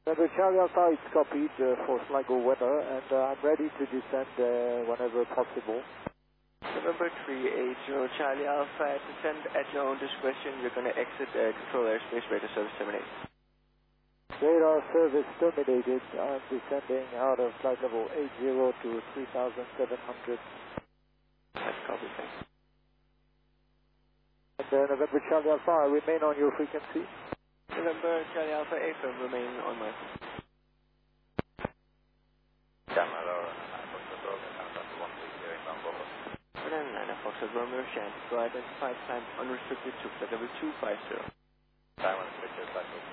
November Charlie Alpha, it's copied for Sligo weather, and I'm ready to descend whenever possible. November 380 Charlie Alpha, descend at your own discretion. You're going to exit control airspace, radar service terminate. Radar service terminated. I'm descending out of flight level 80 to 3,700. That's copy, thanks. And November Charlie Alpha, I remain on your frequency. November Charlie Alpha, AFM, remain on my. Banana Foxtrot Romeo Shanty, go identified time unrestricted to flight level 250. Time unrestricted, flight level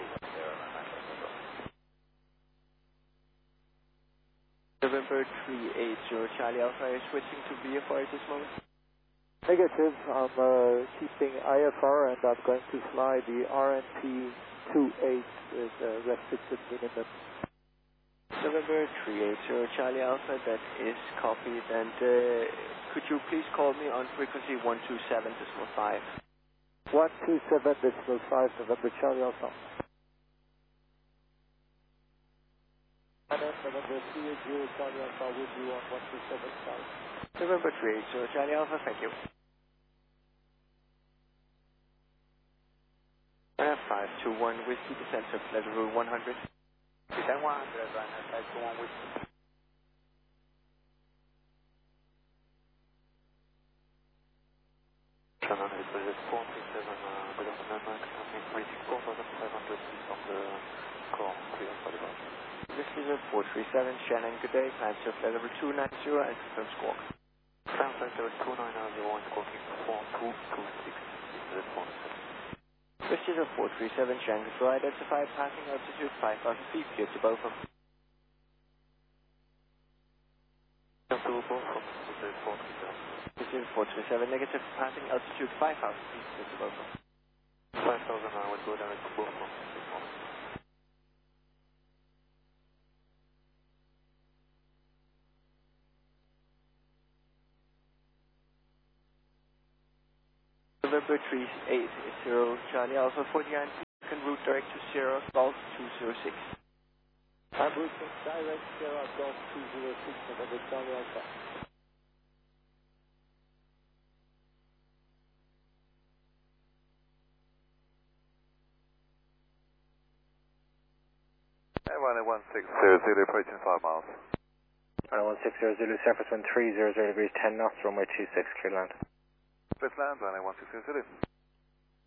250. November 380 Charlie Alpha, is switching to VFR at this moment. Negative, I'm keeping IFR and I'm going to fly the RNP 28 with restricted minimum. November 380 Charlie Alpha, that is copied, and could you please call me on frequency 127.5? 127.5 November Charlie Alpha. And then November 380 Charlie Alpha with you on 127.5. November 380 Charlie Alpha, thank you. 521 Whiskey, descent to flight level 100. Descend 100, Ryanair 521 Whiskey. Channel is 437, good afternoon, Max. I'm reaching 4,500 feet on the core, clear for the ground. This is a 437 Shannon, good day, climb to flight level 290 and confirm squawk. Climb flight level 290 and squawking 4226, this is 437. This is a 437 Shannon, so identify passing altitude 5,000 feet, clear to Beaufort. Clear to Beaufort, this is 437. This is 437 negative, passing altitude 5,000 feet, clear to Beaufort. 5,000, I would go direct to Beaufort. November 380 Charlie Alpha 49, can route direct to Sierra Golf 206. I'm routing direct Sierra Golf 206 November Charlie Alpha. Runway 1600, approaching 5 miles. Runway 1600, Zulu, surface wind 300 degrees, 10 knots, runway 26, clear land. Clear land, runway 1600.